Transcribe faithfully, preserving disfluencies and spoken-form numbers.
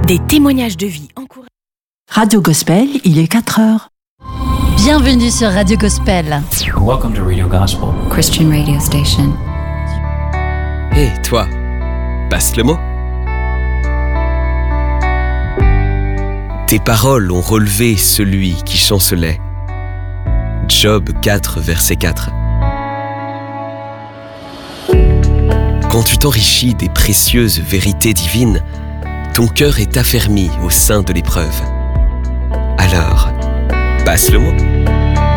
Des témoignages de vie encourageants. Radio Gospel, il est quatre heures. Bienvenue sur Radio Gospel. Welcome to Radio Gospel, Christian radio station. Hé, hey, toi, passe le mot. Tes paroles ont relevé celui qui chancelait. Job quatre, verset quatre. Quand tu t'enrichis des précieuses vérités divines, ton cœur est affermi au sein de l'épreuve. Alors, passe le mot.